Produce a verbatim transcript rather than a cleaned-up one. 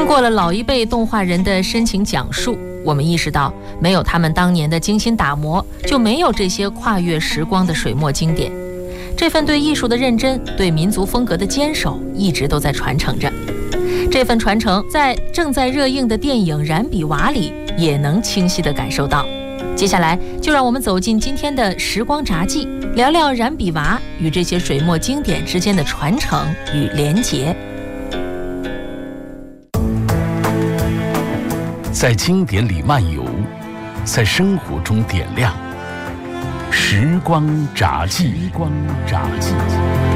经过了老一辈动画人的深情讲述，我们意识到，没有他们当年的精心打磨，就没有这些跨越时光的水墨经典。这份对艺术的认真，对民族风格的坚守，一直都在传承着。这份传承在正在热映的电影《染笔娃》里也能清晰地感受到。接下来就让我们走进今天的时光札记，聊聊染笔娃与这些水墨经典之间的传承与连结。 在经典里漫游，在生活中点亮。时光札记，时光札记。